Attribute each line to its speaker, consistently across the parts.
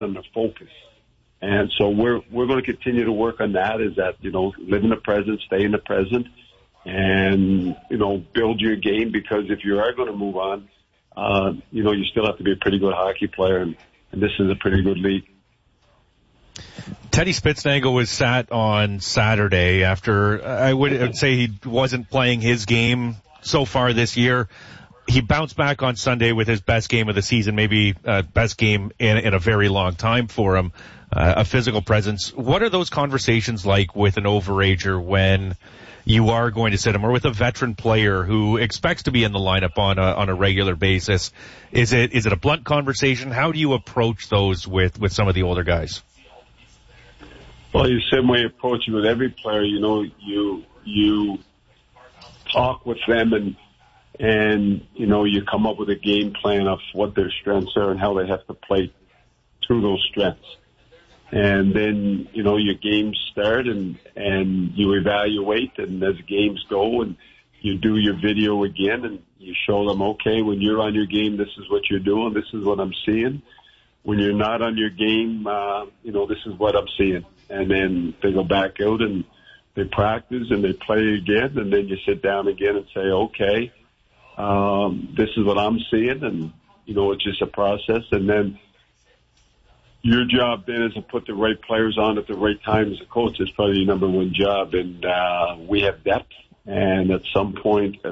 Speaker 1: and their focus. And so we're going to continue to work on that, is that, live in the present, stay in the present, and, build your game, because if you are going to move on, you still have to be a pretty good hockey player, and this is a pretty good league.
Speaker 2: Teddy Spitznagel was sat on Saturday after, I would say he wasn't playing his game so far this year. He bounced back on Sunday with his best game of the season, maybe best game in a very long time for him, a physical presence. What are those conversations like with an overager when you are going to sit him, or with a veteran player who expects to be in the lineup on a regular basis? Is it a blunt conversation? How do you approach those with some of the older guys?
Speaker 1: Well, the same way you approach it with every player. You talk with them and you come up with a game plan of what their strengths are and how they have to play through those strengths. And then, your games start and you evaluate, and as games go, and you do your video again and you show them, okay, when you're on your game, this is what you're doing, this is what I'm seeing. When you're not on your game, this is what I'm seeing. And then they go back out and they practice and they play again, and then you sit down again and say, okay, this is what I'm seeing, and, it's just a process. And then your job then is to put the right players on at the right time as a coach. It's probably your number one job. And we have depth, and at some point,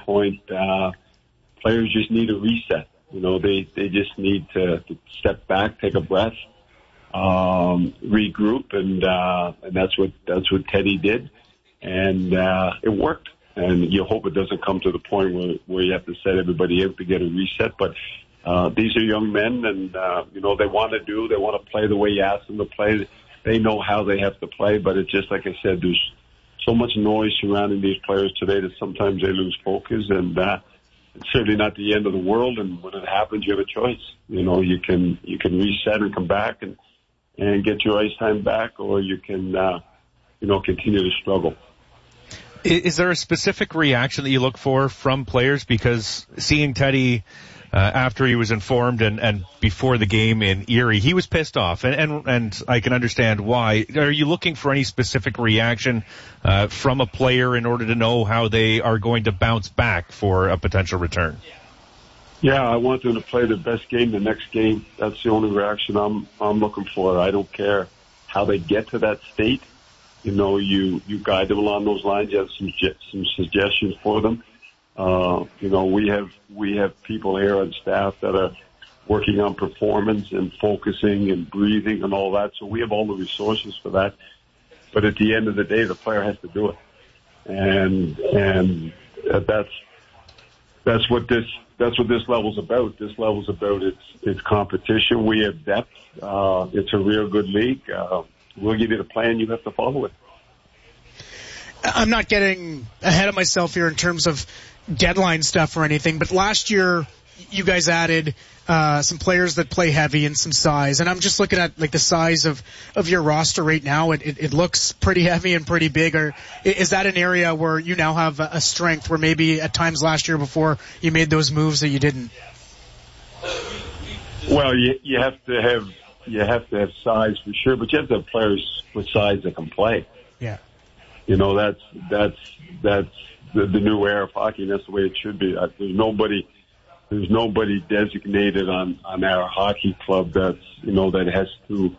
Speaker 1: players just need a reset. They just need to step back, take a breath, regroup, and that's what Teddy did, and it worked. And you hope it doesn't come to the point where you have to set everybody out to get a reset. But these are young men, and they want to play the way you ask them to play. They know how they have to play, but it's just like I said, there's so much noise surrounding these players today that sometimes they lose focus, and it's certainly not the end of the world. And when it happens, you have a choice. You can reset and come back and get your ice time back, or you can continue to struggle.
Speaker 2: Is there a specific reaction that you look for from players? Because seeing Teddy after he was informed and before the game in Erie, he was pissed off, and I can understand why. Are you looking for any specific reaction from a player in order to know how they are going to bounce back for a potential return?
Speaker 1: Yeah, I want them to play their best game the next game. That's the only reaction I'm looking for. I don't care how they get to that state. You guide them along those lines. You have some suggestions for them. We have people here on staff that are working on performance and focusing and breathing and all that. So we have all the resources for that. But at the end of the day, the player has to do it. And that's what this level's about. This level's about it's competition. We have depth. It's a real good league. We'll give you the plan. You have to follow it.
Speaker 3: I'm not getting ahead of myself here in terms of deadline stuff or anything, but last year you guys added some players that play heavy and some size, and I'm just looking at the size of your roster right now. It looks pretty heavy and pretty big. Or is that an area where you now have a strength where maybe at times last year before you made those moves that you didn't?
Speaker 1: Well, you have to have size for sure, but you have to have players with size that can play.
Speaker 3: Yeah.
Speaker 1: That's the new era of hockey, and that's the way it should be. There's nobody designated on our hockey club that has to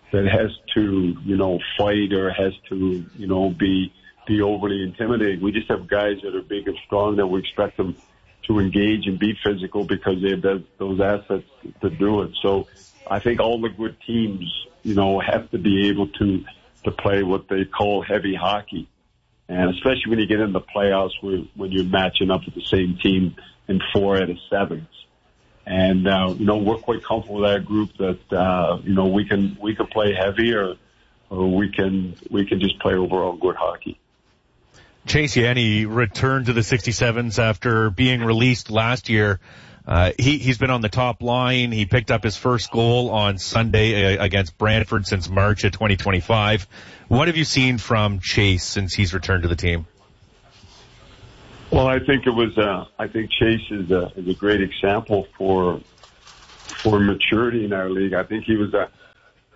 Speaker 1: fight or has to be overly intimidating. We just have guys that are big and strong that we expect them to engage and be physical because they have those assets to do it. So I think all the good teams, have to be able to play what they call heavy hockey. And especially when you get in the playoffs when you're matching up with the same team in 4 out of 7. And, we're quite comfortable with our group that, we can play heavy or we can just play overall good hockey.
Speaker 2: Chase Yanni returned to the 67s after being released last year. He's been on the top line. He picked up his first goal on Sunday against Brantford since March of 2025. What have you seen from Chase since he's returned to the team?
Speaker 1: Well, I think Chase is a great example for maturity in our league. I think he was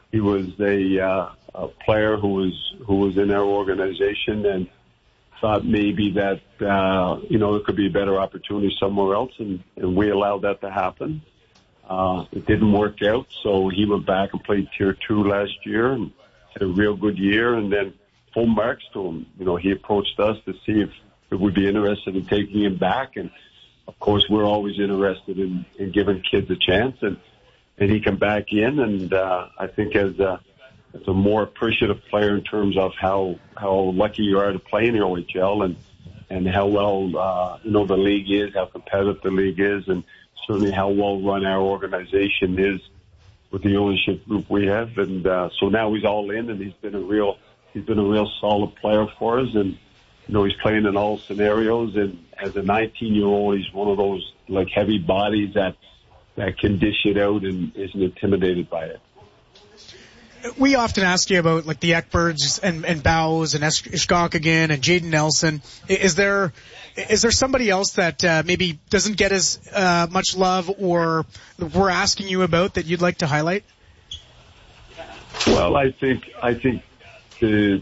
Speaker 1: he was a player who was in our organization and thought maybe that there could be a better opportunity somewhere else, and we allowed that to happen. It didn't work out, so he went back and played Tier 2 last year and had a real good year, and then full marks to him. He approached us to see if we'd be interested in taking him back, and of course we're always interested in giving kids a chance, and he came back in, and I think as a more appreciative player in terms of how lucky you are to play in the OHL and how well the league is, how competitive the league is, and certainly how well run our organization is with the ownership group we have. And so now he's all in, and he's been a real solid player for us, and he's playing in all scenarios. And as a 19-year-old, he's one of those like heavy bodies that can dish it out and isn't intimidated by it.
Speaker 3: We often ask you about like the Ekbergs and Bowes and Ishkok and Jaden Nelson. Is there somebody else that maybe doesn't get as much love, or we're asking you about, that you'd like to highlight?
Speaker 1: Well, I think the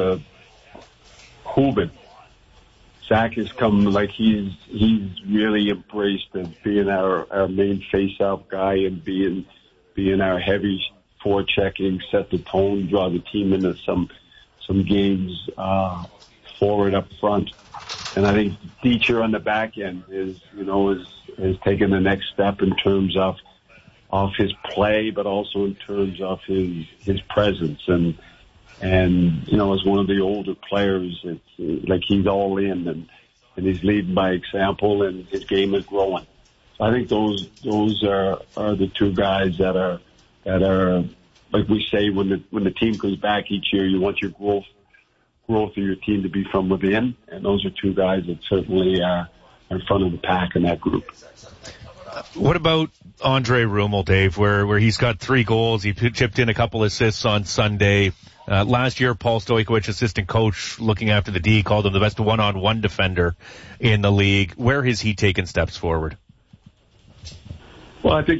Speaker 1: Hubin, Zach has come, like he's really embraced as being our main face-off guy and being our heavy forechecking, set the tone, draw the team into some games forward up front. And I think Deacher on the back end is taken the next step in terms of his play, but also in terms of his presence. And as one of the older players, it's like he's all in and he's leading by example, and his game is growing. So I think those are the two guys that are like we say when the team comes back each year, you want your growth of your team to be from within, and those are two guys that certainly are in front of the pack in that group.
Speaker 2: What about Andre Rummel, Dave, where he's got 3 goals, he chipped in a couple assists on Sunday. Last year, Paul Stojkovic, assistant coach looking after the D, called him the best one-on-one defender in the league. Where has he taken steps forward?
Speaker 1: Well, I think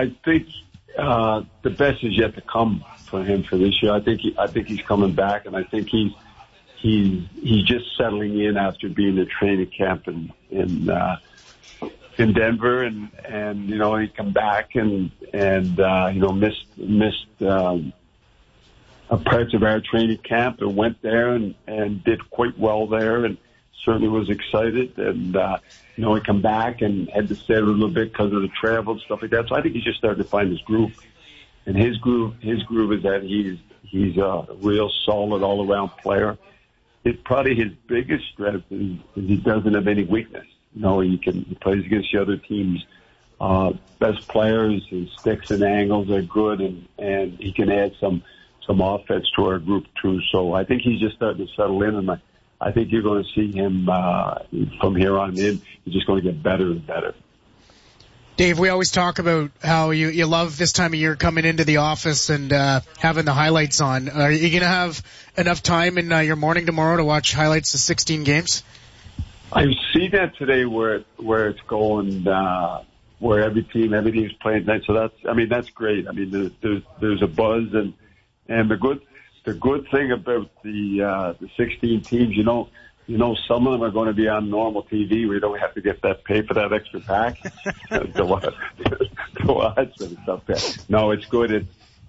Speaker 1: the best is yet to come for him for this year. I think he's coming back, and I think he's just settling in after being at training camp in Denver, and he come back and missed parts of our training camp and went there and did quite well there, and certainly was excited. And he come back and had to stay a little bit because of the travel and stuff like that. So I think he's just starting to find his groove. And his groove is that he's a real solid all around player. It's probably his biggest strength is he doesn't have any weakness. He plays against the other teams. Best players, his sticks and angles are good, and he can add some offense to our group too. So I think he's just starting to settle in, and I think you're going to see him from here on in. He's just going to get better and better.
Speaker 3: Dave, we always talk about how you love this time of year coming into the office and having the highlights on. Are you going to have enough time in your morning tomorrow to watch highlights of 16 games?
Speaker 1: I see that today where it's going, where everything's playing tonight. So that's great. I mean, there's a buzz, and the good thing about the 16 teams, some of them are going to be on normal TV. We don't have to pay for that extra pack to watch and stuff. No, it's good.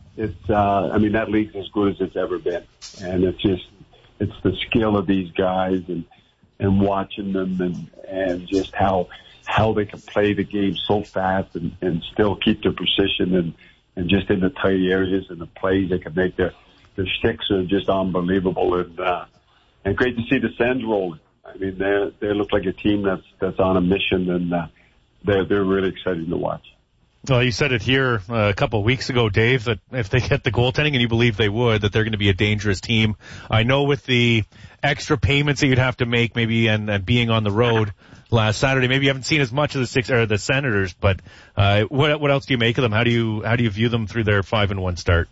Speaker 1: That league's as good as it's ever been, and it's the skill of these guys and watching them and just how they can play the game so fast and still keep their precision and just in the tight areas and the plays they can make. Their sticks are just unbelievable, and great to see the Sens rolling. I mean, they look like a team that's on a mission, and they're really exciting to watch.
Speaker 2: Well, you said it here a couple of weeks ago, Dave, that if they get the goaltending, and you believe they would, that they're going to be a dangerous team. I know with the extra payments that you'd have to make, maybe, and being on the road last Saturday, maybe you haven't seen as much of the Senators. But what else do you make of them? How do you view them through their 5-1 start?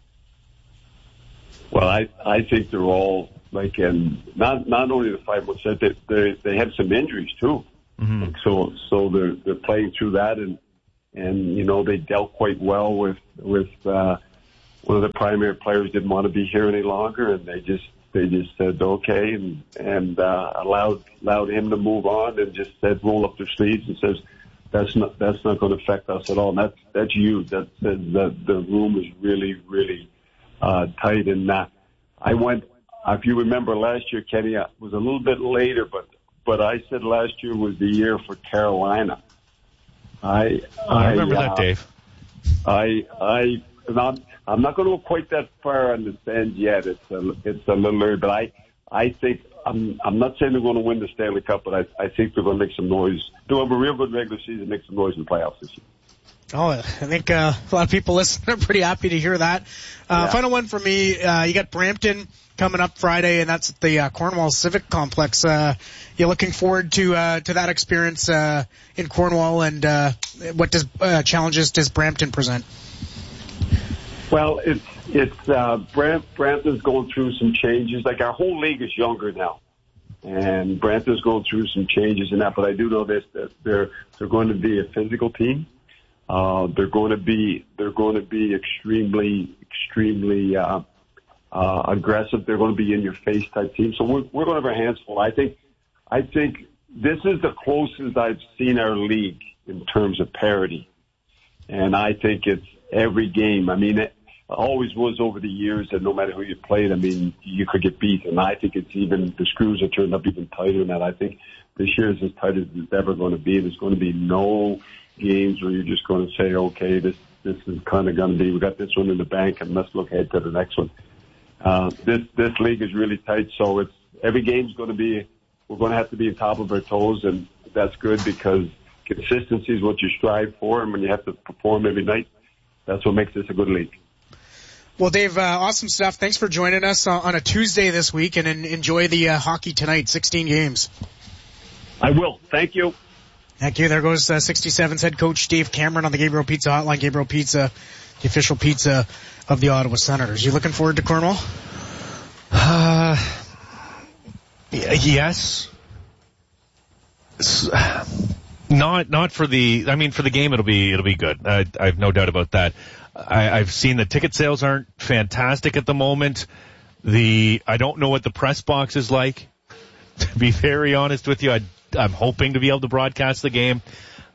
Speaker 1: Well, I think they're all like, and not only the 5-1 start, they had some injuries too. Mm-hmm. So they're playing through that, and they dealt quite well with one of the primary players didn't want to be here any longer, and they just said okay, and allowed him to move on, and just said roll up their sleeves and says that's not going to affect us at all. And that's you. That says that the room is really, really tight. And I went. If you remember last year, Kenny, it was a little bit later, but I said last year was the year for Carolina. I
Speaker 2: remember that, Dave.
Speaker 1: I'm not going to go quite that far on the stand yet. It's a little early, but I think I'm not saying they're going to win the Stanley Cup, but I think they're going to make some noise. They'll have a real good regular season, make some noise in the playoffs this year.
Speaker 3: Oh, I think a lot of people listening are pretty happy to hear that. Final one for me. You got Brampton coming up Friday, and that's at the Cornwall Civic Complex. You're looking forward to that experience in Cornwall, and what challenges does Brampton present?
Speaker 1: Well, Brampton's going through some changes. Like, our whole league is younger now, and Brampton's going through some changes in that. But I do know this, that they're going to be a physical team. They're going to be extremely aggressive. They're going to be in your face type team. So we're going to have our hands full. I think this is the closest I've seen our league in terms of parity, and I think it's every game. I mean, it always was over the years that no matter who you played, I mean, you could get beat. And I think it's even, the screws are turned up even tighter than that. I think this year is as tight as it's ever going to be. There's going to be no games where you're just going to say, okay, this is kind of going to be, we got this one in the bank and let's look ahead to the next one. This league is really tight, so it's every game's going to be, we're going to have to be on top of our toes, and that's good because consistency is what you strive for, and when you have to perform every night, that's what makes this a good league.
Speaker 3: Well, Dave, awesome stuff. Thanks for joining us on a Tuesday this week, and enjoy the hockey tonight, 16 games.
Speaker 1: I will. Thank you.
Speaker 3: Thank you. There goes 67's head coach Dave Cameron on the Gabriel Pizza Hotline. Gabriel Pizza, the official pizza of the Ottawa Senators. You looking forward to Cornwall?
Speaker 2: Yes. Not for the, I mean, for the game it'll be good. I have no doubt about that. I've seen the ticket sales aren't fantastic at the moment. I don't know what the press box is like. To be very honest with you, I'm hoping to be able to broadcast the game.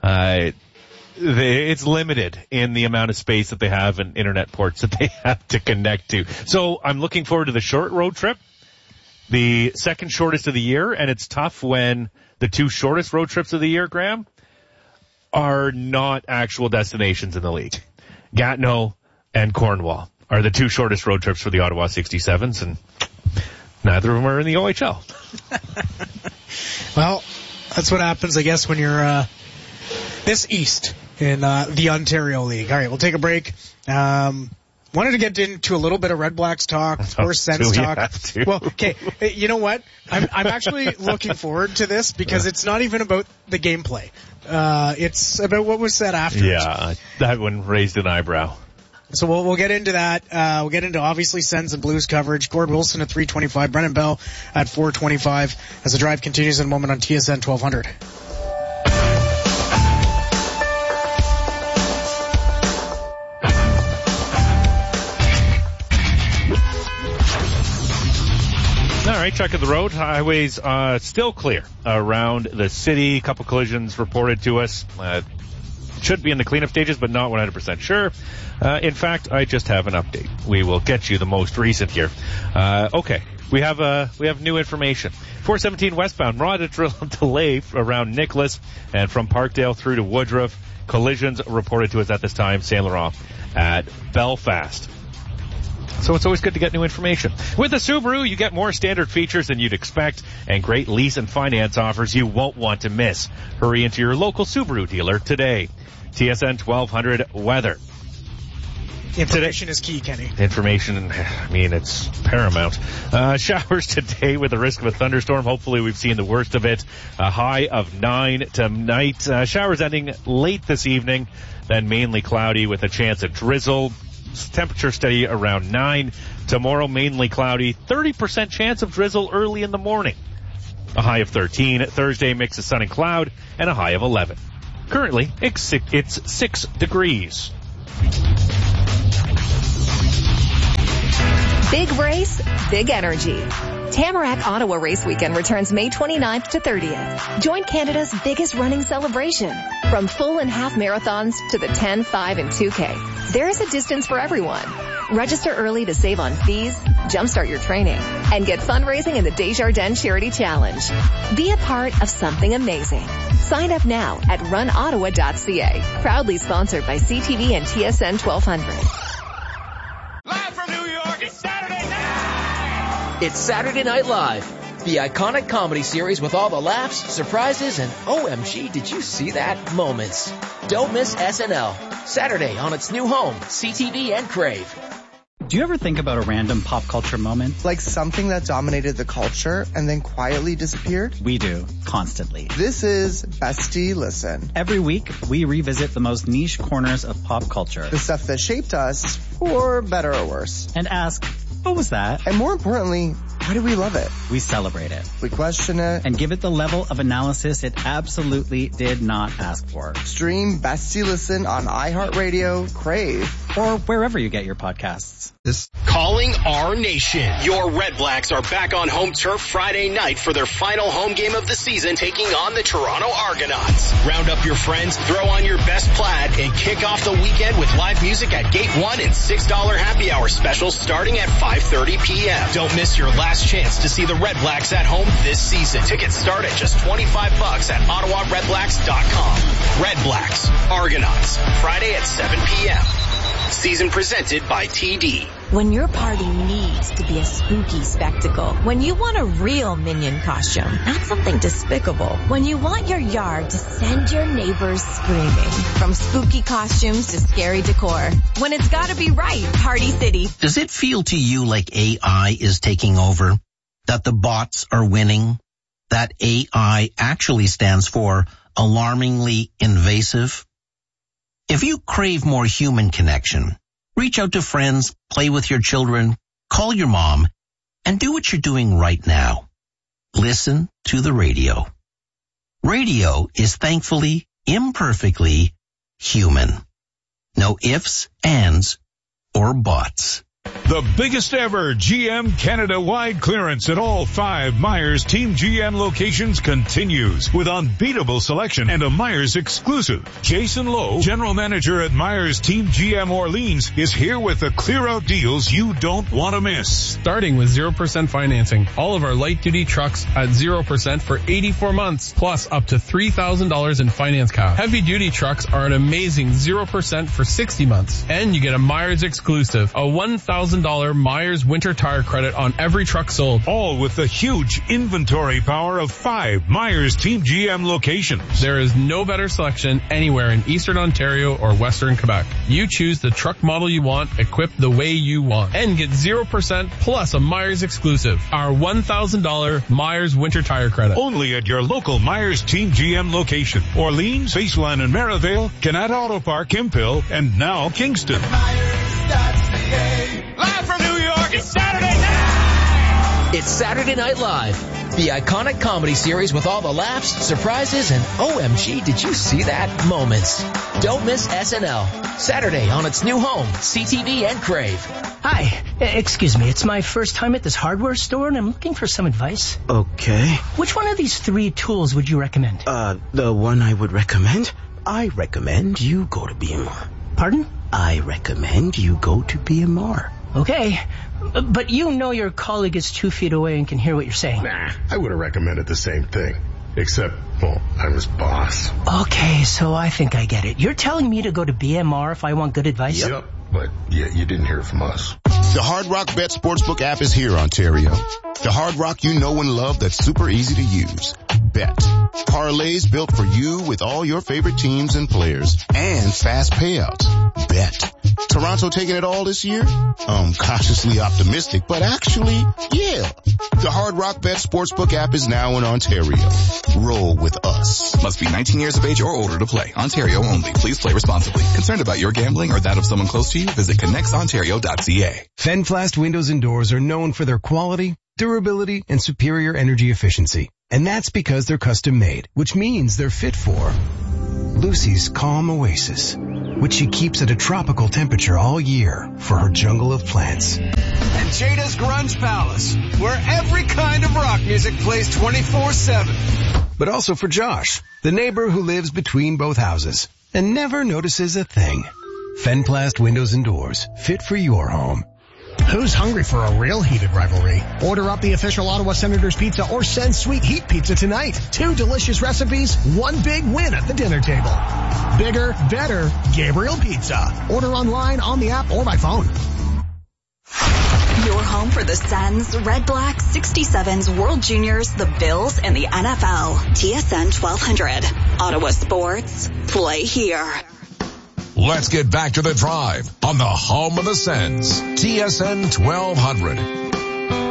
Speaker 2: It's limited in the amount of space that they have and internet ports that they have to connect to. So I'm looking forward to the short road trip, the second shortest of the year, and it's tough when the two shortest road trips of the year, Graham, are not actual destinations in the league. Gatineau and Cornwall are the two shortest road trips for the Ottawa 67s, and neither of them are in the OHL.
Speaker 3: Well, that's what happens, I guess, when you're this east in the Ontario League. All right, we'll take a break. Wanted to get into a little bit of Red Blacks talk, Force Sens talk. Well, okay, you know what? I'm actually looking forward to this because it's not even about the gameplay. It's about what was said afterwards. Yeah,
Speaker 2: that one raised an eyebrow.
Speaker 3: So we'll get into that. We'll get into obviously Sens and Blues coverage. Gord Wilson at 3:25, Brennan Bell at 4:25 as the drive continues in a moment on TSN 1200.
Speaker 2: All right, check of the road. Highways still clear around the city. A couple collisions reported to us. Should be in the cleanup stages, but not 100% sure. In fact, I just have an update. We will get you the most recent here. Okay, we have new information. 417 westbound, moderate delay around Nicholas and from Parkdale through to Woodruff. Collisions reported to us at this time. Saint Laurent at Belfast. So it's always good to get new information. With the Subaru, you get more standard features than you'd expect and great lease and finance offers you won't want to miss. Hurry into your local Subaru dealer today. TSN 1200 weather.
Speaker 3: Information is key, Kenny.
Speaker 2: Information, I mean, it's paramount. Showers today with the risk of a thunderstorm. Hopefully we've seen the worst of it. A high of 9 tonight. Showers ending late this evening, then mainly cloudy with a chance of drizzle. Temperature steady around 9. Tomorrow mainly cloudy. 30% chance of drizzle early in the morning. A high of 13. Thursday mix of sun and cloud and a high of 11. Currently, it's 6 degrees.
Speaker 4: Big race, big energy. Tamarack Ottawa Race Weekend returns May 29th to 30th. Join Canada's biggest running celebration. From full and half marathons to the 10, 5, and 2K. There is a distance for everyone. Register early to save on fees, jumpstart your training, and get fundraising in the Desjardins Charity Challenge. Be a part of something amazing. Sign up now at runottawa.ca. Proudly sponsored by CTV and TSN 1200.
Speaker 5: Live from New York, it's Saturday night!
Speaker 6: It's Saturday Night Live, the iconic comedy series with all the laughs, surprises, and OMG, did you see that moments. Don't miss SNL, Saturday on its new home, CTV and Crave.
Speaker 7: Do you ever think about a random pop culture moment?
Speaker 8: Like something that dominated the culture and then quietly disappeared?
Speaker 7: We do, constantly.
Speaker 8: This is Bestie Listen.
Speaker 7: Every week, we revisit the most niche corners of pop culture.
Speaker 8: The stuff that shaped us, for better or worse.
Speaker 7: And ask, what was that?
Speaker 8: And more importantly, why do we love it?
Speaker 7: We celebrate it.
Speaker 8: We question it.
Speaker 7: And give it the level of analysis it absolutely did not ask for.
Speaker 8: Stream Bestie Listen on iHeartRadio, Crave,
Speaker 7: or wherever you get your podcasts.
Speaker 9: Calling our nation. Your Red Blacks are back on home turf Friday night for their final home game of the season, taking on the Toronto Argonauts. Round up your friends, throw on your best plaid, and kick off the weekend with live music at Gate 1 and $6 happy hour specials starting at 5:30 p.m. Don't miss your last chance to see the Red Blacks at home this season. Tickets start at just $25 at OttawaRedBlacks.com. Red Blacks, Argonauts, Friday at 7 p.m. Season presented by TD.
Speaker 10: When your party needs to be a spooky spectacle, when you want a real Minion costume, not something despicable, when you want your yard to send your neighbors screaming, from spooky costumes to scary decor, when it's gotta be right, Party City.
Speaker 11: Does it feel to you like AI is taking over? That the bots are winning? That AI actually stands for alarmingly invasive? If you crave more human connection, reach out to friends, play with your children, call your mom, and do what you're doing right now. Listen to the radio. Radio is thankfully, imperfectly human. No ifs, ands, or buts.
Speaker 12: The biggest ever GM Canada-wide clearance at all 5 Myers Team GM locations continues with unbeatable selection and a Myers exclusive. Jason Lowe, General Manager at Myers Team GM Orleans, is here with the clear-out deals you don't want to miss.
Speaker 13: Starting with 0% financing. All of our light-duty trucks at 0% for 84 months, plus up to $3,000 in finance cash. Heavy-duty trucks are an amazing 0% for 60 months. And you get a Myers exclusive, a $1,000 Myers winter tire credit on every truck sold.
Speaker 12: All with the huge inventory power of 5 Myers Team GM locations.
Speaker 13: There is no better selection anywhere in Eastern Ontario or Western Quebec. You choose the truck model you want, equipped the way you want, and get 0% plus a Myers exclusive, our $1,000 Myers winter tire credit.
Speaker 12: Only at your local Myers Team GM location. Orleans, Faceland and Merivale, Canada Auto Park, Hemphill, and now Kingston.
Speaker 5: Live from New York, it's Saturday night!
Speaker 6: It's Saturday Night Live, the iconic comedy series with all the laughs, surprises, and OMG, did you see that moments. Don't miss SNL, Saturday on its new home, CTV and Crave.
Speaker 14: Hi, excuse me, it's my first time at this hardware store and I'm looking for some advice.
Speaker 15: Okay.
Speaker 14: Which one of these 3 tools would you recommend?
Speaker 15: The one I would recommend? I recommend you go to BMR.
Speaker 14: Pardon?
Speaker 15: I recommend you go to BMR.
Speaker 14: Okay, but you know your colleague is 2 feet away and can hear what you're saying.
Speaker 16: Nah, I would have recommended the same thing. Except, well, I'm his boss.
Speaker 14: Okay, so I think I get it. You're telling me to go to BMR if I want good advice?
Speaker 16: Yep, but yeah, you didn't hear it from us.
Speaker 17: The Hard Rock Bet Sportsbook app is here, Ontario. The Hard Rock you know and love that's super easy to use. Bet. Parlays built for you with all your favorite teams and players. And fast payouts. Bet. Toronto taking it all this year? Cautiously optimistic, but actually, yeah. The Hard Rock Bet Sportsbook app is now in Ontario. Roll with us.
Speaker 18: Must be 19 years of age or older to play. Ontario only. Please play responsibly. Concerned about your gambling or that of someone close to you? Visit connectsontario.ca.
Speaker 19: Fenflast windows and doors are known for their quality, durability, and superior energy efficiency. And that's because they're custom made, which means they're fit for Lucy's calm oasis, which she keeps at a tropical temperature all year for her jungle of plants.
Speaker 20: And Jada's Grunge Palace, where every kind of rock music plays 24/7.
Speaker 19: But also for Josh, the neighbor who lives between both houses and never notices a thing. Fenplast windows and doors, fit for your home.
Speaker 21: Who's hungry for a real heated rivalry? Order up the official Ottawa Senators pizza or send Sweet Heat Pizza tonight. 2 delicious recipes, 1 big win at the dinner table. Bigger, better, Gabriel Pizza. Order online, on the app, or by phone.
Speaker 22: Your home for the Sens, Red Blacks, 67s, World Juniors, the Bills, and the NFL. TSN 1200. Ottawa Sports. Play here.
Speaker 23: Let's get back to the drive on the home of the Sens. TSN 1200.